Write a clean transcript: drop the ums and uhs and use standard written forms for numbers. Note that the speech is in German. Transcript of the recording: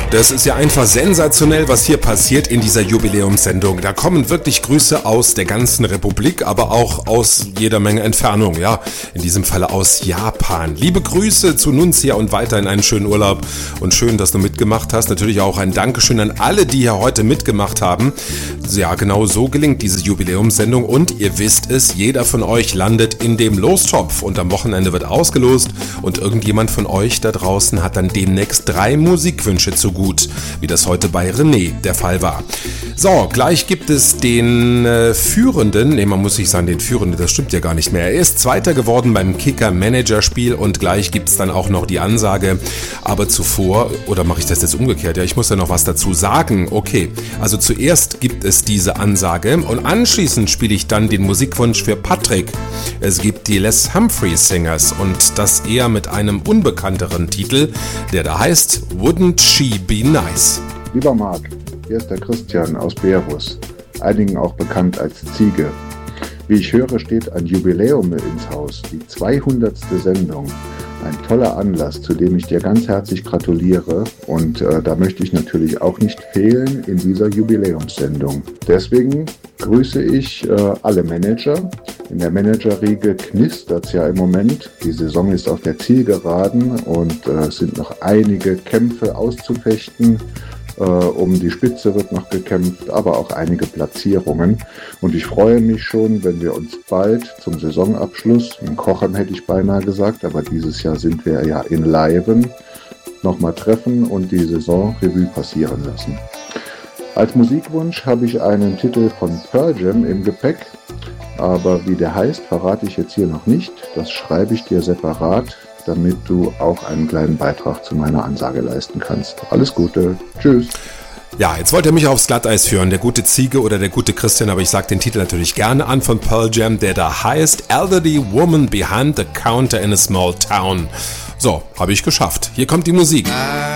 Das ist ja einfach sensationell, was hier passiert in dieser Jubiläumssendung. Da kommen wirklich Grüße aus der ganzen Republik, aber auch aus jeder Menge Entfernung, ja. In diesem Falle aus Japan. Liebe Grüße zu Nunzia und weiterhin einen schönen Urlaub und schön, dass du mitgemacht hast. Natürlich auch ein Dankeschön an alle, die hier heute mitgemacht haben. Ja, genau so gelingt diese Jubiläumssendung und ihr wisst es, jeder von euch landet in dem Lostopf und am Wochenende wird ausgelost und irgendjemand von euch da draußen hat dann demnächst 3 Musikwünsche zu gut, wie das heute bei René der Fall war. So, gleich gibt es den Führenden, man muss nicht sagen den Führenden, das stimmt ja gar nicht mehr. Er ist Zweiter geworden beim Kicker-Manager-Spiel und gleich gibt es dann auch noch die Ansage. Aber zuvor, oder mache ich das jetzt umgekehrt? Ja, ich muss ja noch was dazu sagen. Okay, also zuerst gibt es diese Ansage und anschließend spiele ich dann den Musikwunsch für Patrick. Es gibt die Les Humphreys Singers und das eher mit einem unbekannteren Titel, der da heißt Wouldn't She Be Nice? Lieber Marc, hier ist der Christian aus Berus, einigen auch bekannt als Ziege. Wie ich höre, steht ein Jubiläum ins Haus, die 200. Sendung. Ein toller Anlass, zu dem ich dir ganz herzlich gratuliere und da möchte ich natürlich auch nicht fehlen in dieser Jubiläumssendung. Deswegen grüße ich alle Manager. In der Managerriege knistert es ja im Moment. Die Saison ist auf der Zielgeraden und es sind noch einige Kämpfe auszufechten. Um die Spitze wird noch gekämpft, aber auch einige Platzierungen. Und ich freue mich schon, wenn wir uns bald zum Saisonabschluss, in Cochem hätte ich beinahe gesagt, aber dieses Jahr sind wir ja in Leiben, nochmal treffen und die Saisonrevue passieren lassen. Als Musikwunsch habe ich einen Titel von Pearl Jam im Gepäck, aber wie der heißt, verrate ich jetzt hier noch nicht. Das schreibe ich dir separat, damit du auch einen kleinen Beitrag zu meiner Ansage leisten kannst. Alles Gute. Tschüss. Ja, jetzt wollte er mich aufs Glatteis führen, der gute Ziege oder der gute Christian, aber ich sage den Titel natürlich gerne an von Pearl Jam, der da heißt Elderly Woman Behind the Counter in a Small Town. So, habe ich geschafft. Hier kommt die Musik.